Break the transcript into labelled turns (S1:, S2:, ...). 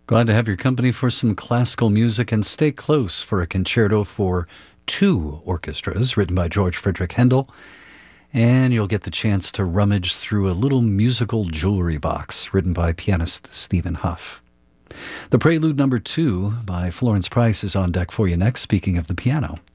S1: Glad to have your company for some classical music, and stay close for a concerto for two orchestras written by George Frederick Handel. And you'll get the chance to rummage through a little musical jewelry box written by pianist Stephen Huff. The Prelude No. 2 by Florence Price is on deck for you next, speaking of the piano.